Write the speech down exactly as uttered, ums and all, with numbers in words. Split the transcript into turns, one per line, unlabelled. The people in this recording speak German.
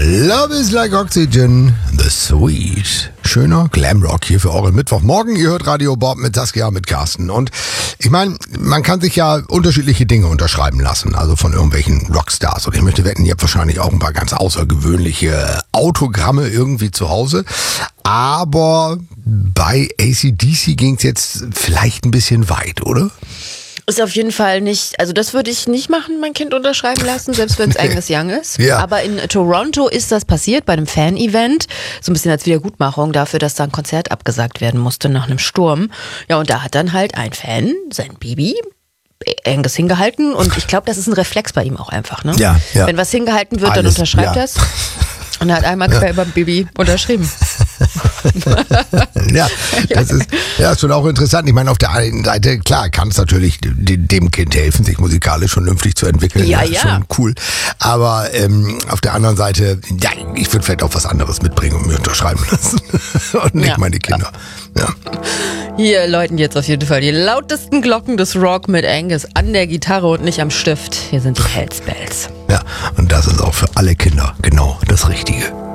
Love is like oxygen, the sweet. Schöner Glamrock hier für euren Mittwochmorgen. Ihr hört Radio Bob mit Saskia, mit Carsten. Und ich meine, man kann sich ja unterschiedliche Dinge unterschreiben lassen, also von irgendwelchen Rockstars. Und ich möchte wetten, ihr habt wahrscheinlich auch ein paar ganz außergewöhnliche Autogramme irgendwie zu Hause. Aber bei A C D C ging es jetzt vielleicht ein bisschen weit, oder?
Ist auf jeden Fall nicht, also das würde ich nicht machen, mein Kind unterschreiben lassen, selbst wenn es
Nee.
Angus Young ist.
Ja.
Aber in Toronto ist das passiert bei einem Fan-Event, so ein bisschen als Wiedergutmachung dafür, dass da ein Konzert abgesagt werden musste nach einem Sturm. Ja, und da hat dann halt ein Fan sein Baby Angus hingehalten und ich glaube, das ist ein Reflex bei ihm auch einfach, ne?
Ja, ja.
Wenn was hingehalten wird,
Alles,
dann unterschreibt
ja.
das. Und er hat einmal quer über dem Baby unterschrieben.
Ja, das ist, ja, ist schon auch interessant. Ich meine, auf der einen Seite, klar, kann es natürlich dem Kind helfen, sich musikalisch vernünftig zu entwickeln.
Ja,
das ist
ja.
schon cool. Aber ähm, auf der anderen Seite, ja, ich würde vielleicht auch was anderes mitbringen und mir unterschreiben lassen. Und nicht
Ja.
meine Kinder. Ja.
Hier läuten jetzt auf jeden Fall die lautesten Glocken des Rock mit Angus an der Gitarre und nicht am Stift. Hier sind die Hellspells.
Ja, und das ist auch für alle Kinder genau das Richtige.